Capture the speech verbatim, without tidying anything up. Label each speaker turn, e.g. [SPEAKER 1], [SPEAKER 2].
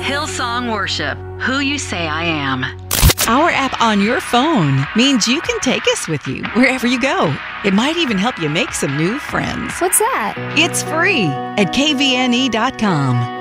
[SPEAKER 1] Hillsong Worship, who you say I am.
[SPEAKER 2] Our app on your phone means you can take us with you wherever you go. It might even help you make some new friends.
[SPEAKER 3] What's that?
[SPEAKER 2] It's free at K V N E dot com.